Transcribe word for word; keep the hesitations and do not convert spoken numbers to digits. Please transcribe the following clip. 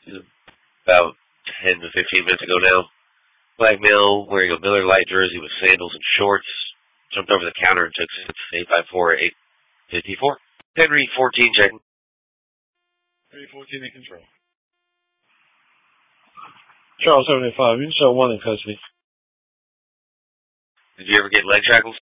about ten to fifteen minutes ago now. Black male wearing a Miller Lite jersey with sandals and shorts. Jumped over the counter and took eight five four eight fifty-four. Henry fourteen checking. Henry fourteen in control. Charles seventy-five, you can show one in custody. Did you ever get leg shackles?